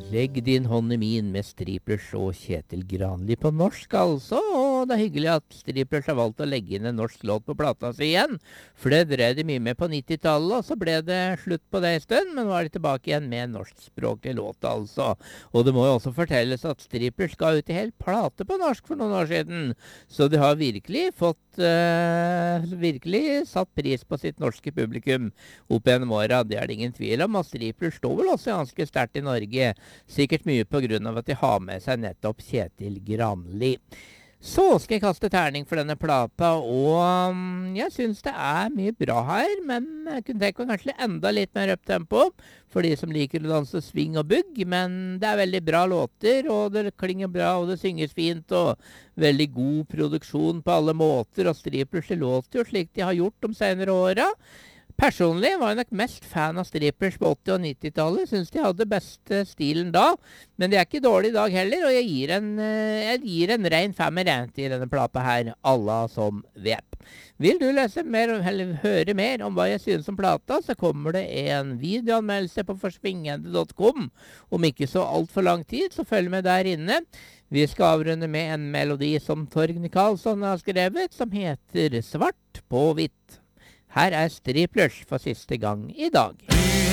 Legg din hånd i min med Striplers og Kjetil Granli på norsk, altså. Og det er hyggelig at Striplers har valgt å legge inn en norsk låt på plata si igjen. For det drev de mye med på 90-tallet, og så ble det slutt på det en stund. Men nå er de tilbake igjen med en norskspråklig låt, altså. Og det må jo også fortelles at Striplers ga ut en hel plate på norsk for noen år siden. Så de har virkelig virkelig satt pris på sitt norske publikum opp gjennom åra. Det er det ingen tvil om. Og Striplers står vel også ganske sterkt i Norge. Sikkert mye på grunn av at de har med seg nettopp Kjetil Granli. Så skal jeg kaste terning for denne plata, og jeg synes det er mye bra her, men jeg kunne tenke meg kanskje enda litt mer up-tempo for de som liker å danse swing og bugg, men det er veldig bra låter, og det klinger bra, og det synges fint, og veldig god produksjon på alle måter, og Striplers låter jo slik de har gjort de senere åra. Personlig var jeg nok mest fan av Striplers på 80- og 90-tallet. Synes de hadde beste stilen da, men de er ikke dårlige i dag heller, og jeg gir en ren femmer til denne plata her, alla som vet. Vil du lese mer, eller høre mer om hva jeg synes om plata, så kommer det en videoanmeldelse på forsvingende.com. Om ikke så alt for lang tid, så følg med der inne. Vi skal avrunde med en melodi som Torgny Karlsson har skrevet, som heter Svart på hvitt. Her er Striplers for siste gang i dag.